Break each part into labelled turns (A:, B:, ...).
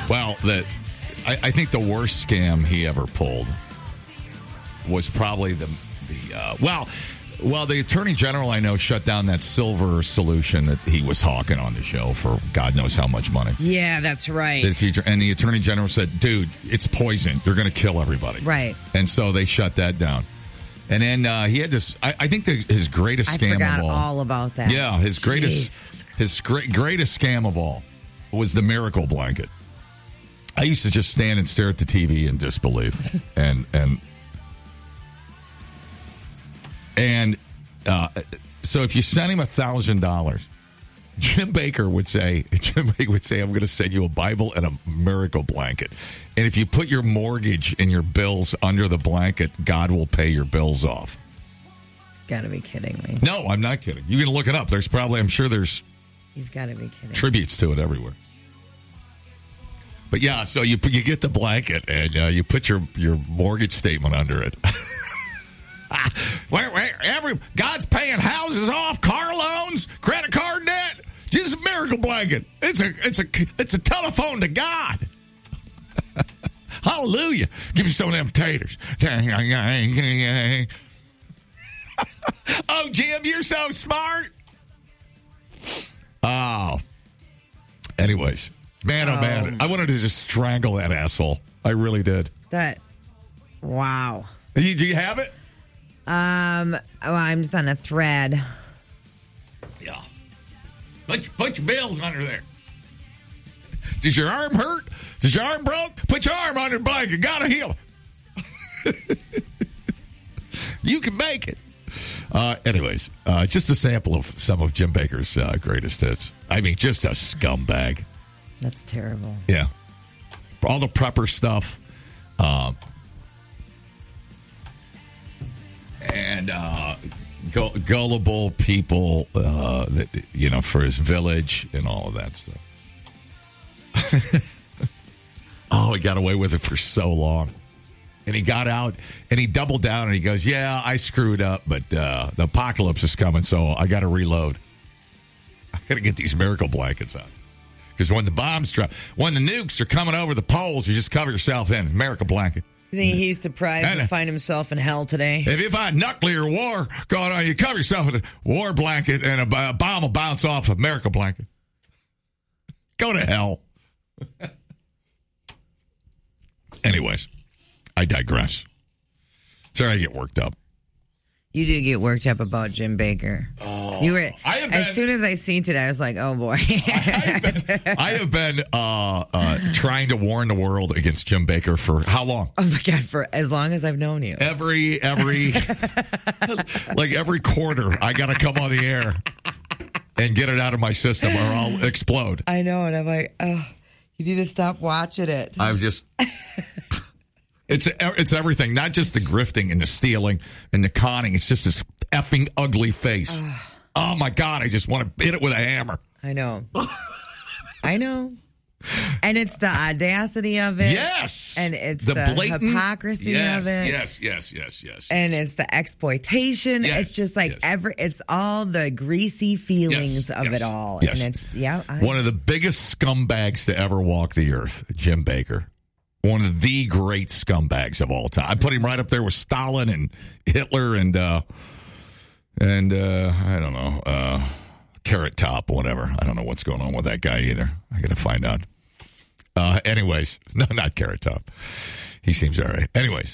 A: Well, I think the worst scam he ever pulled was probably the Attorney General I know shut down that silver solution that he was hawking on the show for God knows how much money.
B: Yeah, that's right.
A: And the Attorney General said, dude, it's poison. You're going to kill everybody.
B: Right.
A: And so they shut that down. And then he had this, I think his greatest scam of all.
B: I forgot all about that.
A: Yeah, his greatest scam of all was the miracle blanket. I used to just stand and stare at the TV in disbelief. And so if you sent him $1,000, Jim Baker would say, I'm going to send you a Bible and a miracle blanket. And if you put your mortgage and your bills under the blanket, God will pay your bills off.
B: Got to be kidding me.
A: No, I'm not kidding. You can look it up. I'm sure there's
B: You've got to be kidding.
A: Tributes to it everywhere. But yeah, so you get the blanket and you put your mortgage statement under it. God's paying houses off, car loans, credit card debt. Just a miracle blanket. It's a telephone to God. Hallelujah. Give me some of them taters. Oh, Jim, you're so smart. Oh. Anyways, man, oh man. I wanted to just strangle that asshole. I really did.
B: Wow.
A: Do you have it?
B: I'm just on a thread.
A: Yeah. Put your bills under there. Does your arm hurt? Does your arm broke? Put your arm under the blanket. Gotta heal. You can make it. Anyways, just a sample of some of Jim Baker's greatest hits. I mean, just a scumbag.
B: That's terrible.
A: Yeah. All the prepper stuff. And gullible people, that, for his village and all of that stuff. Oh, he got away with it for so long. And he got out and he doubled down and he goes, yeah, I screwed up, but the apocalypse is coming, so I got to reload. I got to get these miracle blankets out. Because when the bombs drop, when the nukes are coming over the poles, you just cover yourself in. Miracle blanket.
B: You think he's surprised to find himself in hell today?
A: If you find nuclear war going on, you cover yourself in a war blanket and a bomb will bounce off a miracle blanket. Go to hell. Anyways, I digress. Sorry, I get worked up.
B: You do get worked up about Jim Baker.
A: Oh,
B: you were. As soon as I seen it, I was like, "Oh boy!"
A: I have been trying to warn the world against Jim Baker for how long?
B: Oh my God! For as long as I've known you.
A: Every like every quarter, I got to come on the air and get it out of my system, or I'll explode.
B: I know, and I'm like, "Oh, you need to stop watching it."
A: I'm just. It's everything, not just the grifting and the stealing and the conning. It's just this effing ugly face. Oh, my God. I just want to hit it with a hammer.
B: I know. I know. And it's the audacity of it.
A: Yes.
B: And it's the blatant hypocrisy of it.
A: Yes.
B: And it's the exploitation.
A: Yes,
B: it's just like it's all the greasy feelings of it all.
A: Yes.
B: And it's,
A: one of the biggest scumbags to ever walk the earth, Jim Baker. One of the great scumbags of all time. I put him right up there with Stalin and Hitler and I don't know, Carrot Top, whatever. I don't know what's going on with that guy either. I got to find out. Anyways, no, not Carrot Top. He seems all right. Anyways,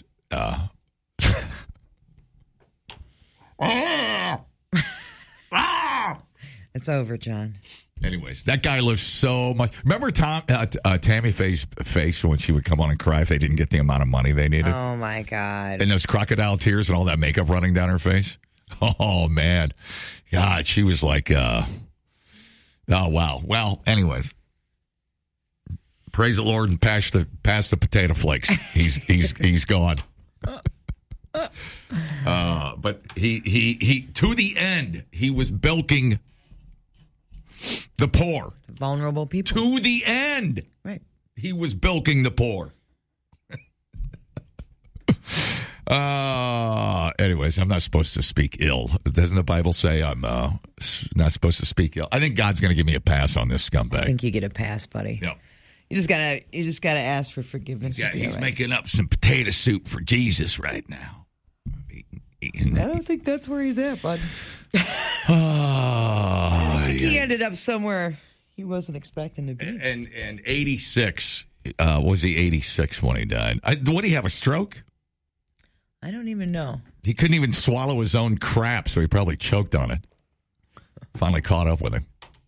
B: it's over, John.
A: Anyways, that guy lives so much. Remember Tammy Faye's face when she would come on and cry if they didn't get the amount of money they needed?
B: Oh, my God.
A: And those crocodile tears and all that makeup running down her face? Oh, man. God, she was like, oh, wow. Well, anyways. Praise the Lord and pass the potato flakes. He's gone. But he to the end, he was bilking the poor.
B: Vulnerable people.
A: To the end.
B: Right.
A: He was bilking the poor. Anyways, I'm not supposed to speak ill. Doesn't the Bible say I'm not supposed to speak ill? I think God's going to give me a pass on this scumbag.
B: I think you get a pass, buddy.
A: Yeah.
B: You just gotta ask for forgiveness.
A: Yeah, he's making up some potato soup for Jesus right now.
B: I don't think that's where he's at, bud.
A: I
B: think he ended up somewhere he wasn't expecting to be.
A: And 86, was he 86 when he died? Would he have a stroke?
B: I don't even know.
A: He couldn't even swallow his own crap, so he probably choked on it. Finally caught up with him.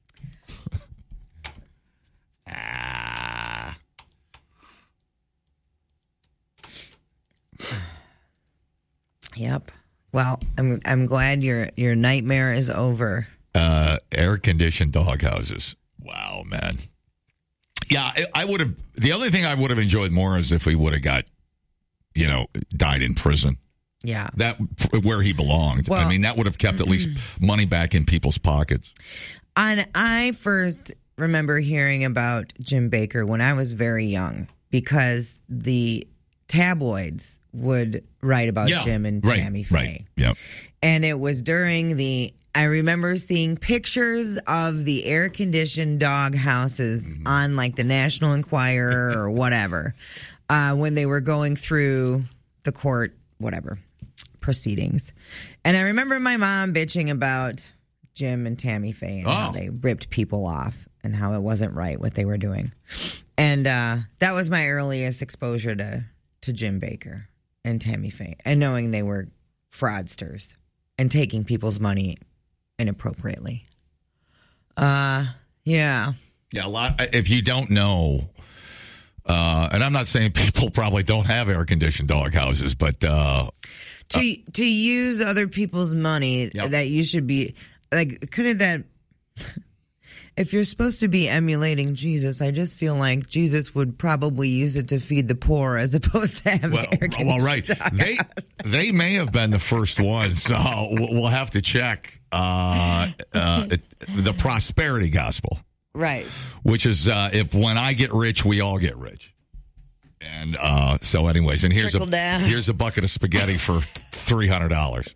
B: Yep. Well, I'm glad your nightmare is over.
A: Air-conditioned doghouses. Wow, man. Yeah, I would have. The only thing I would have enjoyed more is if he would have got, died in prison.
B: Yeah,
A: that where he belonged.
B: Well,
A: I mean, that would have kept at least money back in people's pockets.
B: And I first remember hearing about Jim Bakker when I was very young because the tabloids would write about Jim and Tammy Faye.
A: Right. Yeah.
B: And it was during I remember seeing pictures of the air-conditioned dog houses on like the National Enquirer or whatever when they were going through the court, whatever, proceedings. And I remember my mom bitching about Jim and Tammy Faye and how they ripped people off and how it wasn't right what they were doing. And that was my earliest exposure to Jim Bakker and Tammy Faye and knowing they were fraudsters and taking people's money inappropriately. Yeah,
A: a lot. If you don't know, and I'm not saying people probably don't have air-conditioned dog houses, but
B: to use other people's money that you should be like, couldn't that? If you're supposed to be emulating Jesus, I just feel like Jesus would probably use it to feed the poor as opposed to having air-conditioned
A: well, right. They may have been the first ones, so we'll have to check the prosperity gospel.
B: Right.
A: Which is if when I get rich, we all get rich. And so anyways, and here's a bucket of spaghetti for $300.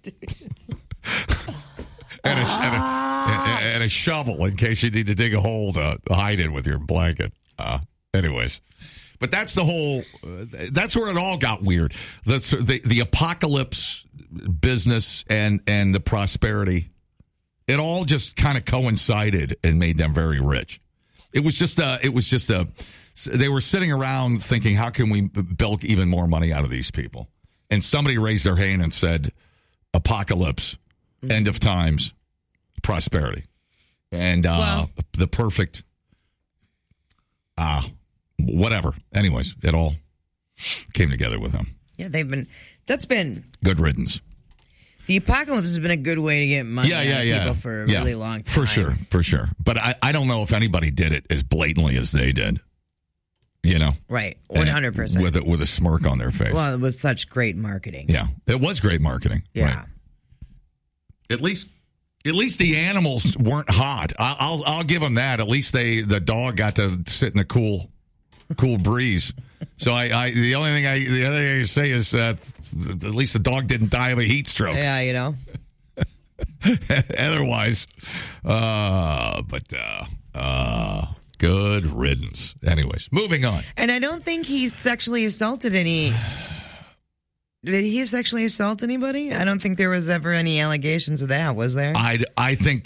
A: And a shovel in case you need to dig a hole to hide in with your blanket. Anyways, but that's the whole. That's where it all got weird. That's the apocalypse business and the prosperity. It all just kind of coincided and made them very rich. It was just a. They were sitting around thinking, how can we bilk even more money out of these people? And somebody raised their hand and said, "Apocalypse." End of times, prosperity, and the perfect, whatever. Anyways, it all came together with them.
B: Yeah, that's been
A: good riddance.
B: The apocalypse has been a good way to get money out of people for a really long time.
A: For sure. But I don't know if anybody did it as blatantly as they did.
B: Right, 100%.
A: With a smirk on their face.
B: Well, it was such great marketing.
A: Yeah, it was great marketing.
B: Yeah.
A: Right. At least the animals weren't hot. I'll give them that. At least the dog got to sit in a cool breeze. So the other thing I say is at least the dog didn't die of a heat stroke.
B: Yeah,
A: Otherwise, good riddance. Anyways, moving on.
B: And I don't think he sexually assaulted any. Did he sexually assault anybody? I don't think there was ever any allegations of that, was there?
A: I think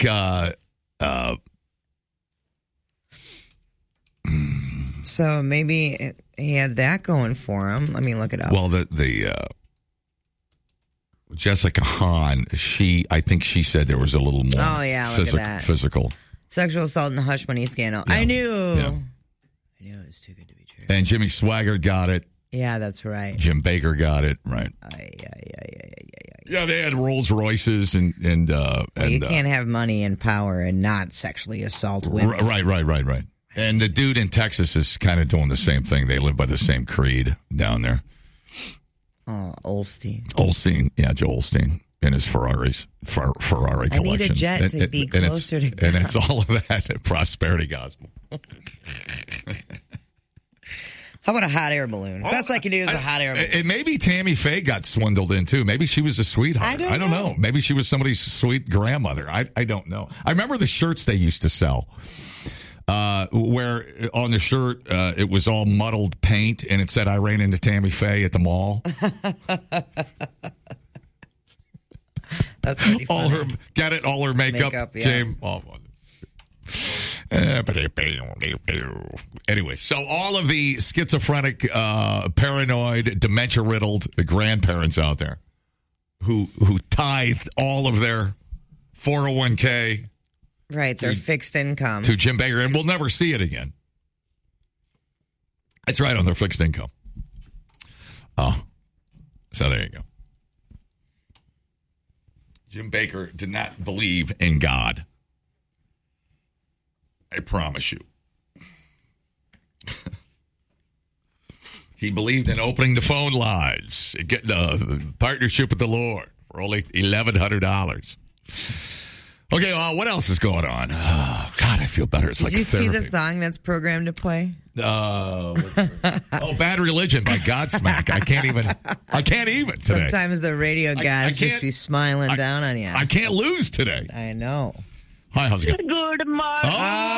B: so maybe he had that going for him. Let me look it up.
A: Well, the Jessica Hahn, I think she said there was a little more
B: look at that.
A: Physical.
B: Sexual assault in the hush money scandal. Yeah. I knew it was too good to be true.
A: And Jimmy Swaggart got it.
B: Yeah, that's right.
A: Jim Bakker got it, right? Yeah, they had Rolls Royces and you
B: can't have money and power and not sexually assault women.
A: Right. And the dude in Texas is kind of doing the same thing. They live by the same creed down there.
B: Oh, Olstein,
A: yeah, Joel Olstein in his Ferrari collection.
B: I need a jet to be closer to God.
A: And it's all of that prosperity gospel.
B: How about a hot air balloon? Best I can do is a hot air balloon.
A: And maybe Tammy Faye got swindled in, too. Maybe she was a sweetheart.
B: I don't know.
A: Maybe she was somebody's sweet grandmother. I don't know. I remember the shirts they used to sell. where on the shirt it was all muddled paint, and it said, "I ran into Tammy Faye at the mall."
B: That's pretty funny.
A: All her makeup
B: Makeup, yeah.
A: came off. Anyway, so all of the schizophrenic, paranoid, dementia-riddled grandparents out there who tithed all of their 401k
B: Right, their fixed income.
A: to Jim Baker, and we'll never see it again. That's right, on their fixed income. Oh, so there you go. Jim Baker did not believe in God. I promise you. He believed in opening the phone lines, getting a partnership with the Lord for only $1,100. Okay, what else is going on? Oh, God, I feel better. It's
B: Did
A: like
B: you see
A: therapy.
B: the song that's programmed to play?
A: Bad Religion by Godsmack. I can't even today.
B: Sometimes the radio guys just
A: can't-
B: be smiling down on you.
A: I can't lose today.
B: I know.
A: Hi, how's it going?
C: Good morning.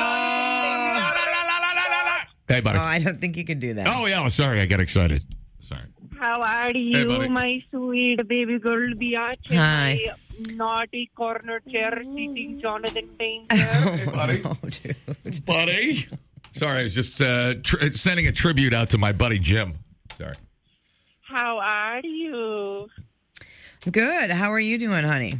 A: Hey, buddy.
B: Oh, I don't think you can do that.
A: Oh, yeah. Sorry, I got excited. Sorry.
C: How are
A: Hey,
C: you,
A: buddy.
C: my sweet baby girl Biatch?
B: Hi.
C: My naughty corner chair seating Jonathan Danger.
A: Hey, buddy.
B: Oh, dude.
A: Buddy. Sorry, I was just sending a tribute out to my buddy Jim. Sorry.
C: How are you?
B: Good. How are you doing, honey?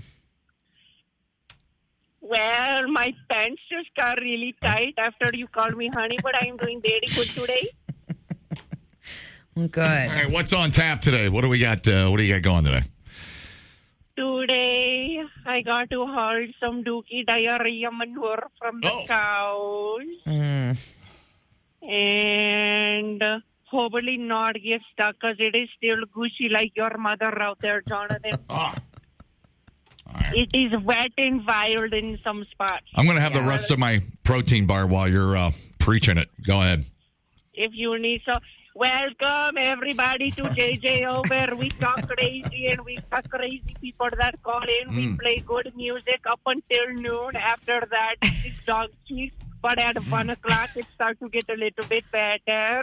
C: Well, my pants just got really tight after you called me honey, but I'm doing very good today.
B: Well, good.
A: All right, what's on tap today? What do we got? What do you got going today?
C: Today, I got to haul some dookie diarrhea manure from the cows.
B: Mm.
C: And hopefully not get stuck because it is still gushy like your mother out there, Jonathan.
A: All right.
C: It is wet and wild in some spots.
A: I'm going to have the rest of my protein bar while you're preaching it. Go ahead.
C: If you need so, welcome everybody to JJ where we talk crazy and we talk crazy people that call in. We play good music up until noon. After that, it's dog cheese. But at 1 o'clock, it starts to get a little bit better.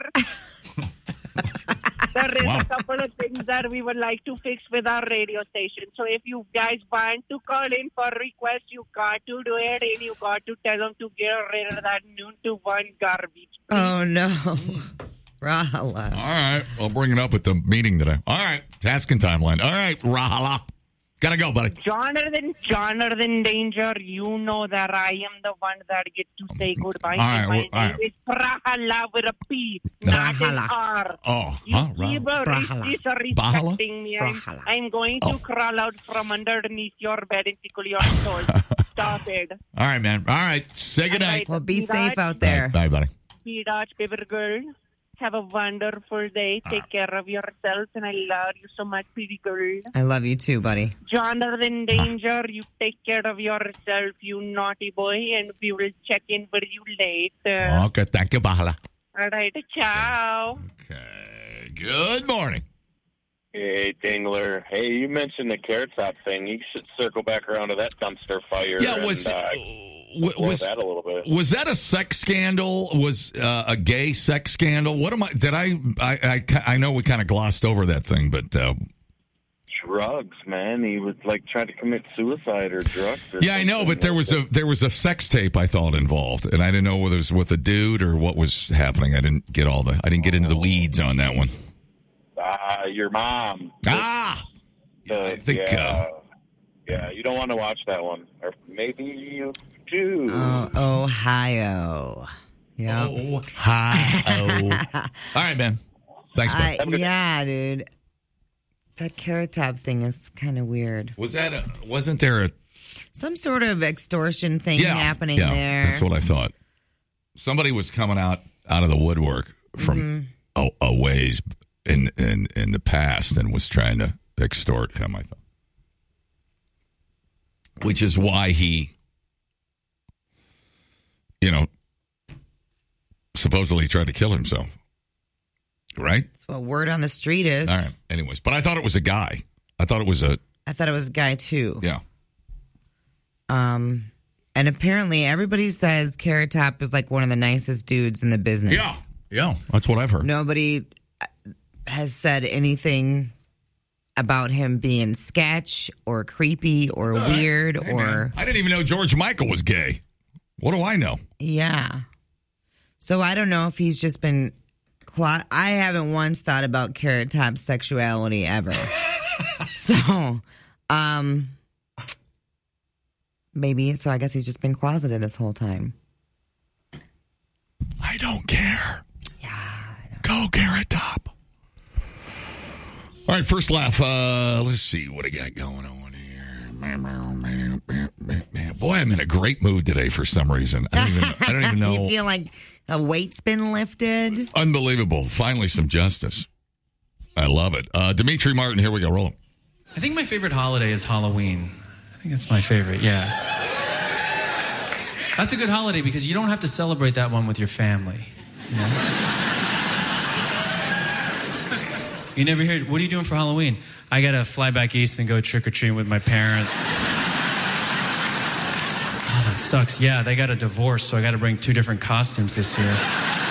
C: There is a couple of things that we would like to fix with our radio station. So if you guys want to call in for requests, you got to do it, and you got to tell them to get rid of that noon to 1 garbage.
B: Oh, no. Rahala.
A: All right. I'll bring it up at the meeting today. All right. Task and timeline. All right. Rahala. Gotta go, buddy.
C: Jonathan Danger, you know that I am the one that gets to say goodbye.
A: All right,
C: My
A: all right.
C: name is Prahala with a P, not an
B: Prahala.
C: R.
A: Oh,
C: You
A: huh?
C: people
B: Prahala.
C: is respecting me.
B: Prahala.
C: I'm going to crawl out from underneath your bed and tickle your toes. Stop it.
A: All right, man. All right. Say goodnight.
B: Well, be safe out
A: Bye,
B: there.
A: bye, buddy.
C: Sweetheart, baby girl. Have a wonderful day. Take care of yourself, and I love you so much, pretty girl.
B: I love you too, buddy.
C: Jonathan Danger, you take care of yourself, you naughty boy, and we will check in with you later.
A: Okay. Thank you, Bahala.
C: All right, ciao.
A: Okay. Good morning.
D: Hey, Dingler. Hey, you mentioned the Carrot Top thing. You should circle back around to that dumpster fire.
A: Yeah,
D: and,
A: was
D: explore that a little bit.
A: Was that a sex scandal? Was a gay sex scandal? What am I? Did I know we kind of glossed over that thing, but
D: Drugs, man. He was like trying to commit suicide or drugs. Or
A: yeah, I know. But there was a sex tape I thought involved, and I didn't know whether it was with a dude or what was happening. I didn't get into the weeds on that one.
D: Your mom.
A: I think.
D: Yeah, you don't want to watch that one, or maybe you do.
B: Ohio. Yeah.
A: Ohio. All right, man. Thanks, man.
B: Yeah, dude. That Carrot Top thing is kind of weird.
A: Wasn't there
B: some sort of extortion thing happening there?
A: That's what I thought. Somebody was coming out of the woodwork from a ways in the past and was trying to extort him, I thought. Which is why he, supposedly tried to kill himself. Right?
B: That's what word on the street is.
A: All right. Anyways, but I thought it was a guy. I thought it was a
B: guy too.
A: Yeah.
B: And apparently everybody says Carrot Top is like one of the nicest dudes in the business.
A: Yeah, that's what I've heard.
B: Nobody has said anything about him being sketch or creepy or weird
A: Hey, man, I didn't even know George Michael was gay. What do I know?
B: Yeah. So I don't know if he's just been... I haven't once thought about Carrot Top's sexuality ever. So, maybe, so I guess he's just been closeted this whole time.
A: I don't care.
B: Yeah. I know.
A: Go Carrot Top. All right, first laugh. Let's see what I got going on here. Boy, I'm in a great mood today for some reason. I don't even know.
B: You feel like a weight's been lifted?
A: Unbelievable. Finally, some justice. I love it. Dimitri Martin, here we go. Roll it.
E: I think my favorite holiday is Halloween. I think it's my favorite, yeah. That's a good holiday because you don't have to celebrate that one with your family. You know? You never hear, what are you doing for Halloween? I got to fly back east and go trick-or-treating with my parents. Oh, that sucks. Yeah, they got a divorce, so I got to bring 2 different costumes this year.